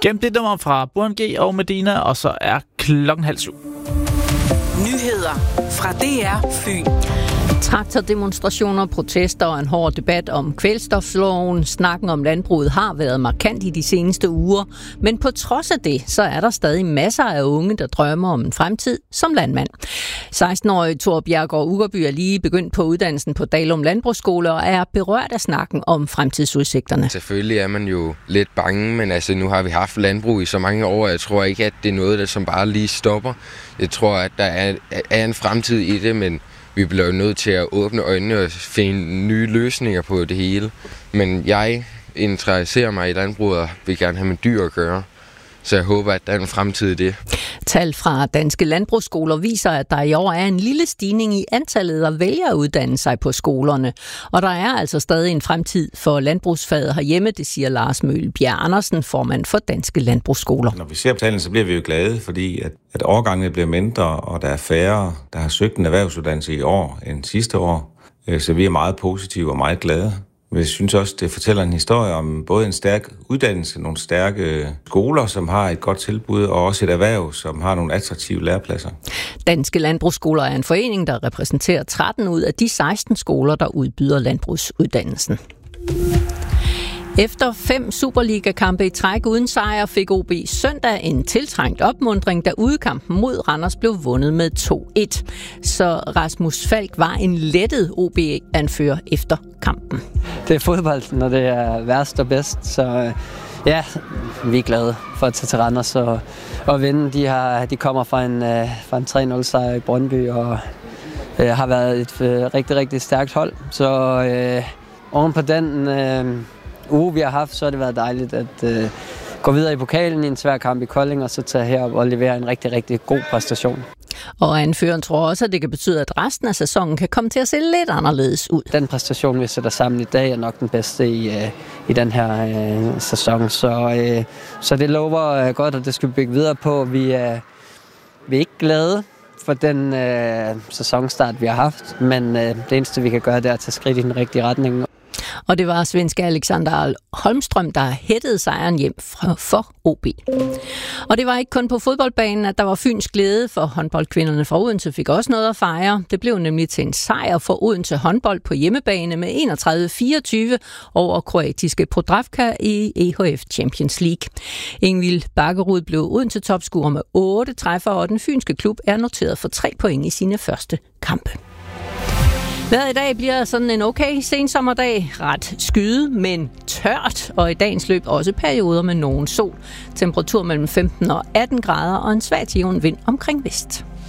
Gennem det nummer fra Burhan G og Medina, og så er 6:30. Nyheder fra DR Fyn. Traktordemonstrationer, protester og en hård debat om kvælstofloven. Snakken om landbruget har været markant i de seneste uger, men på trods af det, så er der stadig masser af unge, der drømmer om en fremtid som landmand. 16-årige Thor Bjergård Ugerby er lige begyndt på uddannelsen på Dalum Landbrugsskole og er berørt af snakken om fremtidsudsigterne. Selvfølgelig er man jo lidt bange, men altså nu har vi haft landbrug i så mange år, jeg tror ikke, at det er noget, der som bare lige stopper. Jeg tror, at der er en fremtid i det, men vi bliver jo nødt til at åbne øjnene og finde nye løsninger på det hele. Men jeg interesserer mig i landbruget og vil gerne have med dyr at gøre. Så jeg håber, at der er en fremtid i det. Tal fra Danske Landbrugsskoler viser, at der i år er en lille stigning i antallet, der vælger at uddanne sig på skolerne. Og der er altså stadig en fremtid for landbrugsfaget herhjemme, det siger Lars Mølbjerg Andersen, formand for Danske Landbrugsskoler. Når vi ser på tallene, så bliver vi jo glade, fordi at årgangene bliver mindre, og der er færre, der har søgt en erhvervsuddannelse i år end sidste år. Så vi er meget positive og meget glade. Men jeg synes også, det fortæller en historie om både en stærk uddannelse, nogle stærke skoler, som har et godt tilbud, og også et erhverv, som har nogle attraktive lærepladser. Danske Landbrugsskoler er en forening, der repræsenterer 13 ud af de 16 skoler, der udbyder landbrugsuddannelsen. Efter 5 Superliga-kampe i træk uden sejr fik OB søndag en tiltrængt opmuntring, da udekampen mod Randers blev vundet med 2-1. Så Rasmus Falk var en lettet OB-anfører efter kampen. Det er fodbold, når det er værst og bedst, så ja, vi er glade for at tage til Randers og vinde. De kommer fra en 3-0-sejr i Brøndby og har været et rigtig, rigtig stærkt hold. Så oven på den uge, vi har haft, så har det været dejligt at gå videre i pokalen i en svær kamp i Kolding, og så tage herop og levere en rigtig, rigtig god præstation. Og anføreren tror også, at det kan betyde, at resten af sæsonen kan komme til at se lidt anderledes ud. Den præstation, vi sætter sammen i dag, er nok den bedste i den her sæson. Så det lover godt, og det skal vi bygge videre på. Vi er ikke glade for den sæsonstart, vi har haft, men det eneste, vi kan gøre, det er at tage skridt i den rigtige retning. Og det var svenske Alexander Holmström, der hættede sejren hjem for OB. Og det var ikke kun på fodboldbanen, at der var fynsk glæde, for håndboldkvinderne fra Odense fik også noget at fejre. Det blev nemlig til en sejr for Odense håndbold på hjemmebane med 31-24 over kroatiske Podravka i EHF Champions League. Ingvild Bakkerud blev Odense topscorer med 8 træffer, og den fynske klub er noteret for 3 point i sine første kampe. Vejret i dag bliver sådan en okay sensommerdag, ret skyet, men tørt, og i dagens løb også perioder med nogen sol. Temperatur mellem 15 og 18 grader og en svag til jævn vind omkring vest.